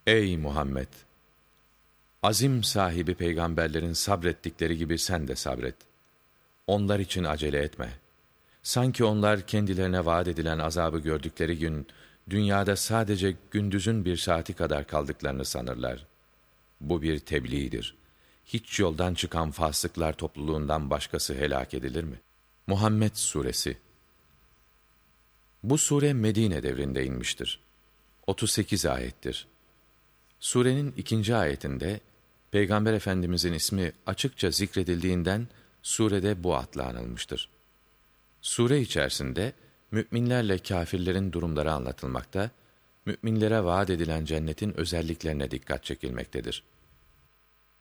Ey Muhammed! Azim sahibi peygamberlerin sabrettikleri gibi sen de sabret. Onlar için acele etme. Sanki onlar kendilerine vaat edilen azabı gördükleri gün, dünyada sadece gündüzün bir saati kadar kaldıklarını sanırlar. Bu bir tebliğdir. Hiç yoldan çıkan fasıklar topluluğundan başkası helak edilir mi? Muhammed Suresi. Bu sure Medine devrinde inmiştir. 38 ayettir. Surenin 2. ayetinde, Peygamber Efendimizin ismi açıkça zikredildiğinden, surede bu adla anılmıştır. Sure içerisinde, müminlerle kâfirlerin durumları anlatılmakta, müminlere vaat edilen cennetin özelliklerine dikkat çekilmektedir.